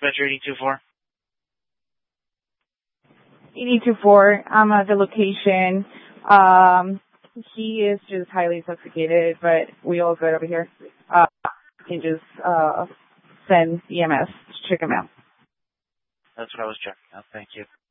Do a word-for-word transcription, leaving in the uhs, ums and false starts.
dispatcher eight two four. eight two four, I'm at the location. Um, he is just highly intoxicated, but we all good over here. Uh, you can just uh, send E M S to check him out. That's what I was checking out. Thank you.